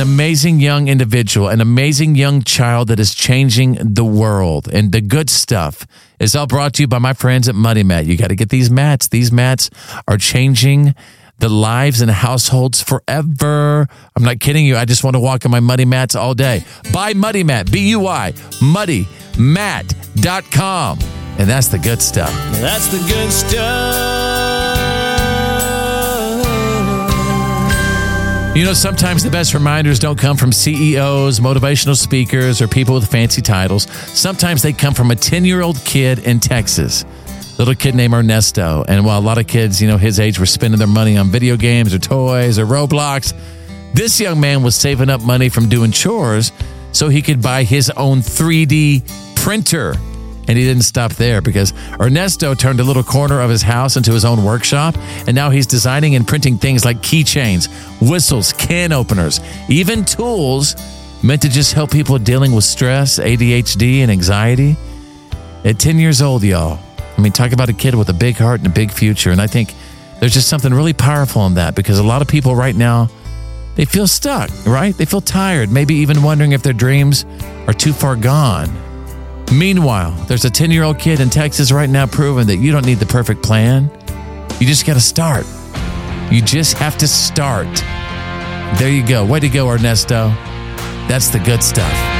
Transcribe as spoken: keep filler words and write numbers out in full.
amazing young individual, an amazing young child that is changing the world. And the good stuff is all brought to you by my friends at Muddy Mat. You got to get these mats. These mats are changing the lives and households forever. I'm not kidding you. I just want to walk on my Muddy Mats all day. Buy Muddy Mat, B U I, muddy mat dot com. And that's the good stuff. That's the good stuff. You know, sometimes the best reminders don't come from C E Os, motivational speakers, or people with fancy titles. Sometimes they come from a ten-year-old kid in Texas, little kid named Ernesto. And while a lot of kids, you know, his age were spending their money on video games or toys or Roblox, this young man was saving up money from doing chores so he could buy his own three D printer. And he didn't stop there because Ernesto turned a little corner of his house into his own workshop. And now he's designing and printing things like keychains, whistles, can openers, even tools meant to just help people dealing with stress, A D H D, and anxiety. At ten years old, y'all. I mean, talk about a kid with a big heart and a big future. And I think there's just something really powerful in that because a lot of people right now, they feel stuck, right? They feel tired, maybe even wondering if their dreams are too far gone. Meanwhile, there's a ten-year-old kid in Texas right now proving that you don't need the perfect plan. You just got to start. You just have to start. There you go. Way to go, Ernesto. That's the good stuff.